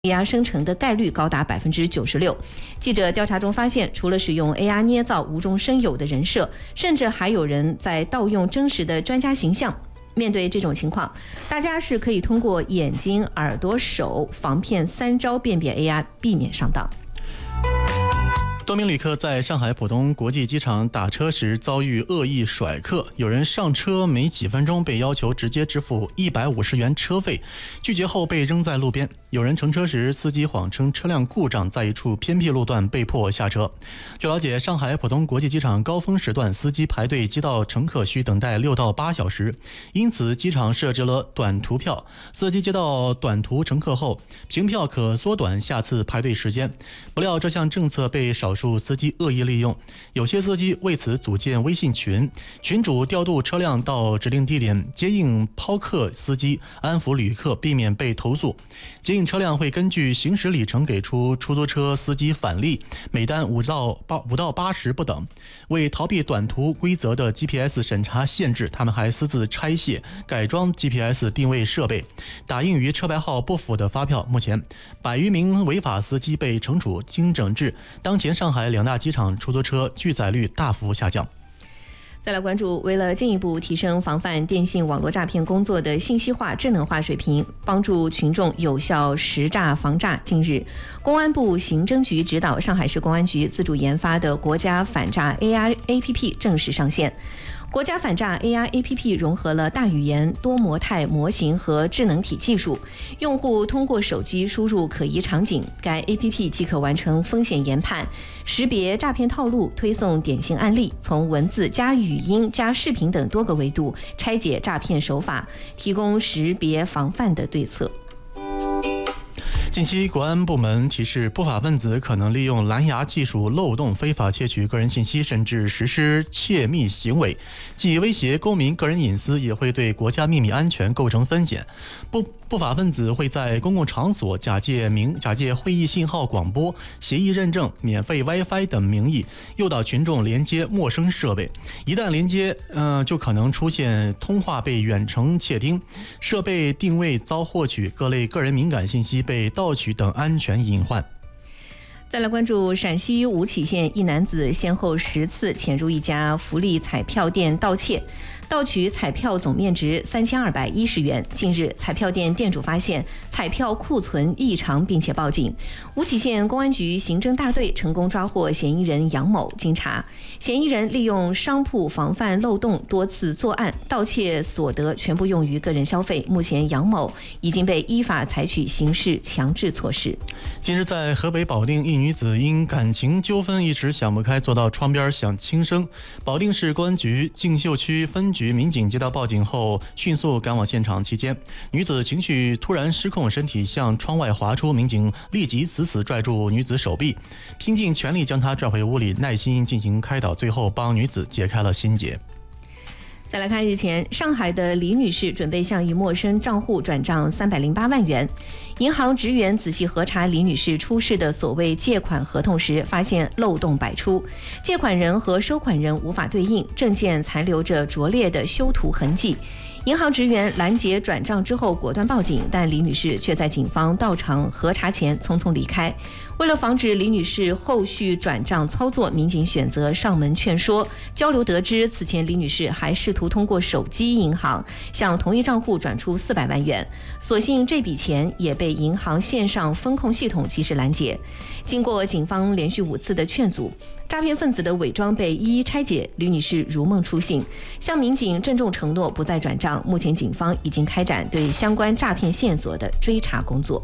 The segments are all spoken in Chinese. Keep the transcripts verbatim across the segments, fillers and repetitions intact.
A R 生成的概率高达百分之九十六。记者调查中发现，除了使用 A R 捏造无中生有的人设，甚至还有人在盗用真实的专家形象。面对这种情况，大家是可以通过眼睛、耳朵、手防骗三招辨别 A R， 避免上当。 多名旅客在上海浦东国际机场打车时遭遇恶意甩客，有人上车没几分钟被要求直接支付一百五十元车费，拒绝后被扔在路边；有人乘车时司机谎称车辆故障，在一处偏僻路段被迫下车。据了解，上海浦东国际机场高峰时段司机排队接到乘客需等待六到八小时，因此机场设置了短途票，司机接到短途乘客后，凭票可缩短下次排队时间。不料这项政策被少数司机恶意利用，有些司机为此组建微信群，群主调度车辆到指定地点接应抛客司机，安抚旅客，避免被投诉。接应车辆会根据行驶里程给出出租车司机返利，每单五到八五到八十不等。为逃避短途规则的 G P S 审查限制，他们还私自拆卸、改装 G P S 定位设备，打印与车牌号不符的发票。目前，百余名违法司机被惩处，经整治。当前上海两大机场出租车拒载率大幅下降。 再来关注，为了进一步提升防范电信网络诈骗工作的信息化、智能化水平，帮助群众有效识诈防诈，近日，公安部刑侦局指导上海市公安局自主研发的国家反诈 A R A P P 正式上线。国家反诈 A R A P P 融合了大语言、多模态模型和智能体技术，用户通过手机输入可疑场景，该 A P P 即可完成风险研判、识别诈骗套路、推送典型案例，从文字加语音加视频等多个维度拆解诈骗手法，提供识别防范的对策。 近期，国安部门提示不法分子可能利用蓝牙技术漏洞非法窃取个人信息，甚至实施窃密行为，既威胁公民个人隐私，也会对国家秘密安全构成风险。不不法分子会在公共场所假借名假借会议信号广播、协议认证、免费 WiFi 等名义，诱导群众连接陌生设备。一旦连接，呃，就可能出现通话被远程窃听、设备定位遭获取、各类个人敏感信息被盗取等安全隐患。 再来关注陕西吴起县一男子先后十次潜入一家福利彩票店盗窃，盗取彩票总面值三千二百一十元。近日，彩票店店主发现彩票库存异常，并且报警。吴起县公安局刑侦大队成功抓获嫌疑人杨某。经查，嫌疑人利用商铺防范漏洞，多次作案，盗窃所得全部用于个人消费。目前，杨某已经被依法采取刑事强制措施。 近日，在河北保定，一女子因感情纠纷一时想不开，坐到窗边想轻生。保定市公安局静秀区分局民警接到报警后，迅速赶往现场。期间，女子情绪突然失控，身体向窗外滑出，民警立即死死拽住女子手臂，拼尽全力将她拽回屋里，耐心进行开导，最后帮女子解开了心结。 再来看日前，上海的李女士准备向一陌生账户转账三百零八万元，银行职员仔细核查李女士出示的所谓借款合同时，发现漏洞百出，借款人和收款人无法对应，证件残留着拙劣的修图痕迹。银行职员拦截转账之后果断报警，但李女士却在警方到场核查前匆匆离开。为了防止李女士后续转账操作，民警选择上门劝说。交流得知，此前李女士还试图通过手机银行向同一账户转出四百万元，所幸这笔钱也被银行线上风控系统及时拦截。经过警方连续五次的劝阻，诈骗分子的伪装被一一拆解，李女士如梦初醒，向民警郑重承诺不再转账。目前警方已经开展对相关诈骗线索的追查工作。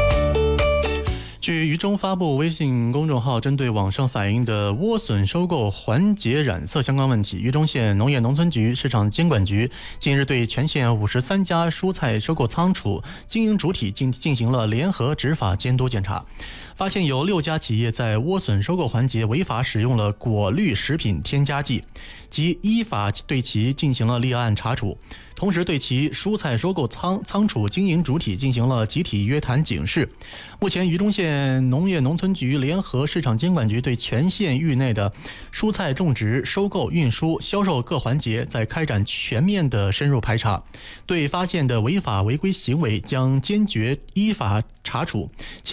据渝中发布微信公众号针对网上反映的莴笋收购环节染色相关问题，渝中县农业农村局市场监管局近日对全县五十三家蔬菜收购仓储经营主体进进行了联合执法监督检查，发现有六家企业在莴笋收购环节违法使用了果绿食品添加剂，即依法对其进行了立案查处。 同时对其蔬菜收购仓仓储经营主体进行了集体约谈警示。目前榆中县农业农村局联合市场监管局对全县域内的蔬菜种植、收购、运输、销售各环节在开展全面的深入排查，对发现的违法违规行为将坚决依法查处。